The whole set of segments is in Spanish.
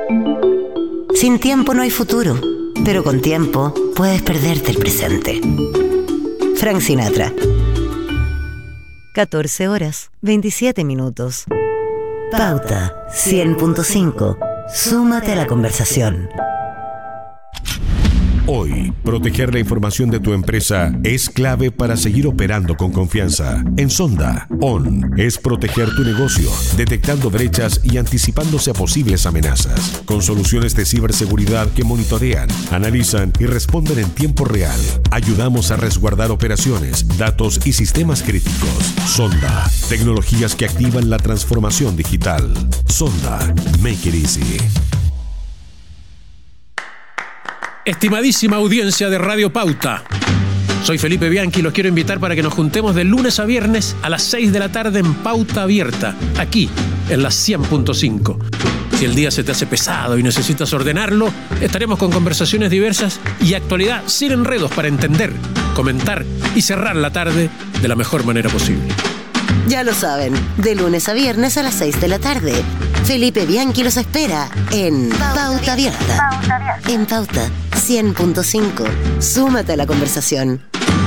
Sin tiempo no hay futuro, pero con tiempo puedes perderte el presente. Frank Sinatra. 14 horas, 27 minutos. Pauta 100.5. Súmate a la conversación. Hoy, proteger la información de tu empresa es clave para seguir operando con confianza. En Sonda, ON es proteger tu negocio, detectando brechas y anticipándose a posibles amenazas, con soluciones de ciberseguridad que monitorean, analizan y responden en tiempo real. Ayudamos a resguardar operaciones, datos y sistemas críticos. Sonda, tecnologías que activan la transformación digital. Sonda, make it easy. Estimadísima audiencia de Radio Pauta, soy Felipe Bianchi y los quiero invitar para que nos juntemos de lunes a viernes a las 6 de la tarde en Pauta Abierta, aquí en la 100.5. Si el día se te hace pesado y necesitas ordenarlo, estaremos con conversaciones diversas y actualidad sin enredos para entender, comentar y cerrar la tarde de la mejor manera posible. Ya lo saben, de lunes a viernes a las 6 de la tarde. Felipe Bianchi los espera en Pauta Abierta. En Pauta 100.5. Súmate a la conversación.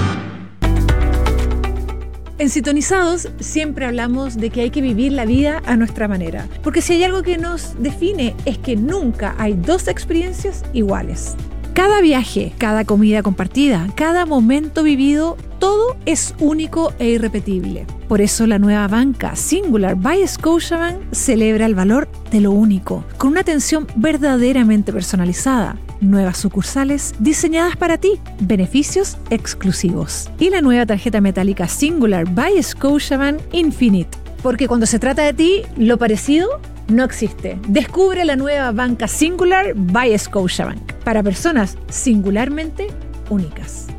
En Sintonizados siempre hablamos de que hay que vivir la vida a nuestra manera. Porque si hay algo que nos define es que nunca hay dos experiencias iguales. Cada viaje, cada comida compartida, cada momento vivido, todo es único e irrepetible. Por eso la nueva banca Singular by Scotiabank celebra el valor de lo único, con una atención verdaderamente personalizada. Nuevas sucursales diseñadas para ti, beneficios exclusivos. Y la nueva tarjeta metálica Singular by Scotiabank Infinite. Porque cuando se trata de ti, lo parecido no existe. Descubre la nueva banca Singular by Scotiabank para personas singularmente únicas.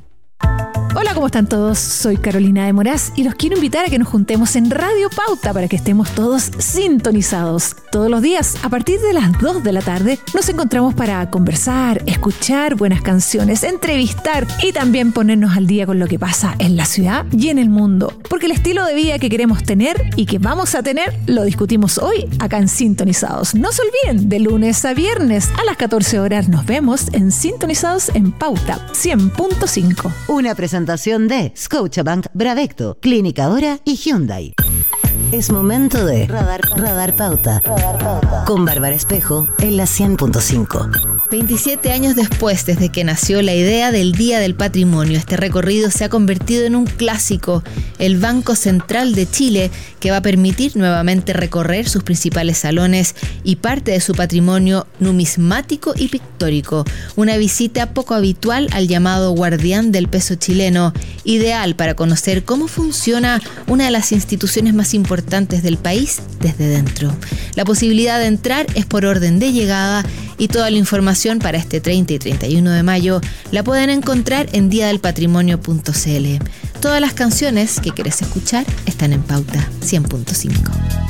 Hola, ¿cómo están todos? Soy Carolina de Moraz y los quiero invitar a que nos juntemos en Radio Pauta para que estemos todos sintonizados. Todos los días, a partir de las 2 de la tarde, nos encontramos para conversar, escuchar buenas canciones, entrevistar y también ponernos al día con lo que pasa en la ciudad y en el mundo. Porque el estilo de vida que queremos tener y que vamos a tener, lo discutimos hoy acá en Sintonizados. No se olviden, de lunes a viernes a las 14 horas nos vemos en Sintonizados en Pauta 100.5. Una presentación de Scotiabank, Bravecto, Clínica Hora y Hyundai. Es momento de Radar Pauta. Con Bárbara Espejo en la 100.5. 27 años después desde que nació la idea del Día del Patrimonio, este recorrido se ha convertido en un clásico, el Banco Central de Chile, que va a permitir nuevamente recorrer sus principales salones y parte de su patrimonio numismático y pictórico. Una visita poco habitual al llamado guardián del peso chileno, ideal para conocer cómo funciona una de las instituciones más importantes del país desde dentro. La posibilidad de entrar es por orden de llegada y toda la información para este 30 y 31 de mayo la pueden encontrar en diadelpatrimonio.cl. Todas las canciones que querés escuchar están en Pauta 100.5.